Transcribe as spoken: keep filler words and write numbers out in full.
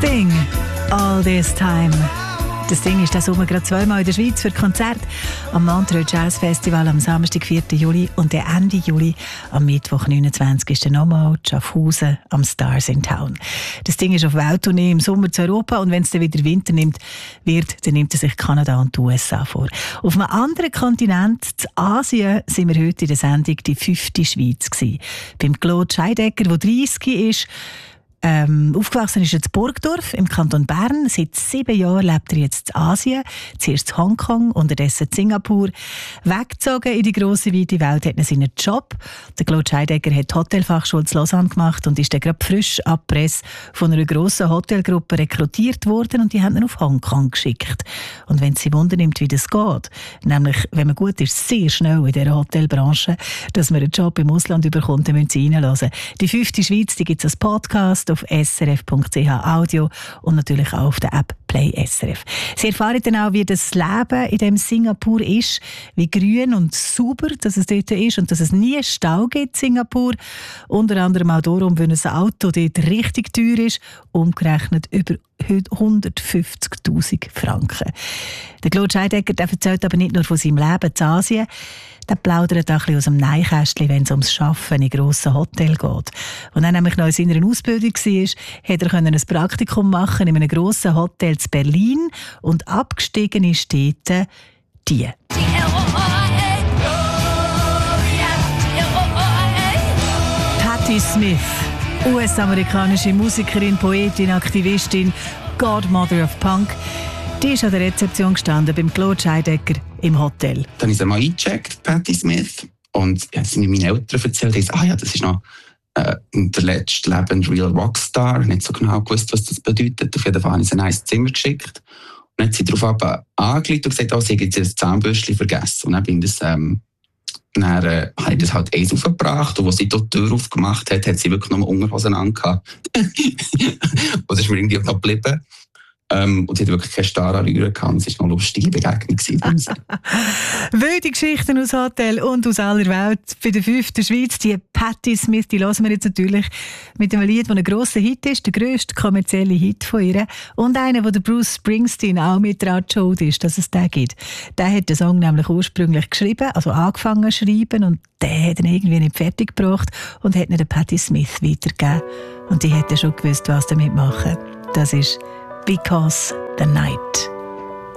Sting, All This Time. Das Ding ist das Sommer gerade zweimal in der Schweiz für Konzert. Am Montreux Jazz Festival am Samstag, vierten Juli und der Ende Juli am Mittwoch, neunundzwanzigsten nochmal Schaffhausen am Stars in Town. Das Ding ist auf Welttournee im Sommer zu Europa und wenn es dann wieder Winter nimmt, wird, dann nimmt er sich Kanada und die U S A vor. Auf einem anderen Kontinent, in Asien, sind wir heute in der Sendung die fünfte Schweiz gewesen. Beim Claude Scheidegger, der dreißig ist. Ähm, aufgewachsen ist er in Burgdorf im Kanton Bern. Seit sieben Jahren lebt er jetzt in Asien. Zuerst in Hongkong, unterdessen in Singapur. Weggezogen in die grosse, weite Welt hat er seinen Job. Der Claude Scheidegger hat die Hotelfachschule zu Lausanne gemacht und ist dann gerade frisch ab Presse von einer grossen Hotelgruppe rekrutiert worden und die haben ihn auf Hongkong geschickt. Und wenn es Sie Wunder nimmt, wie das geht, nämlich, wenn man gut ist, sehr schnell in dieser Hotelbranche, dass man einen Job im Ausland überkommt, dann müssen Sie reinhören. Die fünfte Schweiz, die gibt es als Podcast auf s r f punkt c h Audio und natürlich auch auf der App Play S R F. Sie erfahren dann auch, wie das Leben in dem Singapur ist, wie grün und sauber dass es dort ist und dass es nie Stau gibt in Singapur. Unter anderem auch darum, weil ein Auto dort richtig teuer ist, umgerechnet über hundertfünfzigtausend Franken. Der Claude Scheidegger der erzählt aber nicht nur von seinem Leben in Asien, der plaudert auch ein bisschen aus dem Nähkästchen, wenn es ums Arbeiten in grossen Hotels geht. Und er nämlich noch in seiner Ausbildung war, konnte er ein Praktikum machen in einem grossen Hotel in Berlin und abgestiegen ist dort die. Patti Smith, U S-amerikanische Musikerin, Poetin, Aktivistin, Godmother of Punk. Die ist an der Rezeption gestanden beim Claude Scheidegger im Hotel. Dann habe ich sie mal eingecheckt, Patti Smith. Und ja, sie mir meine Eltern erzählt, ich ah ja, das ist noch äh, der letzte lebende Real Rockstar. Ich habe nicht so genau gewusst, was das bedeutet. Auf jeden Fall habe ich sie in ein Zimmer geschickt. Und dann hat sie darauf angelegt und gesagt, oh, sie hat jetzt das Zahnbürstchen vergessen. Und dann bin ich das, ähm, dann äh, habe ich das halt eins aufgebracht. Und als sie dort die Tür aufgemacht hat, hat sie wirklich noch mal Unterhosen angehabt. Und das ist mir irgendwie auch noch geblieben. Ähm, und sie hat wirklich keine Star anrühren können. Es war noch eine lustige Begegnung. Wilde Geschichten aus Hotel und aus aller Welt. Bei der fünften Schweiz, die Patti Smith, die hören wir jetzt natürlich mit einem Lied, das ein grosser Hit ist, der grösste kommerzielle Hit von ihr. Und einer, wo der Bruce Springsteen auch mit dran schuld ist, dass es den gibt. Der hat den Song nämlich ursprünglich geschrieben, also angefangen zu schreiben und der hat ihn irgendwie nicht fertig gebracht und hat ihn der Patti Smith weitergegeben. Und die hätte schon gewusst, was damit machen. Das ist Because the Night.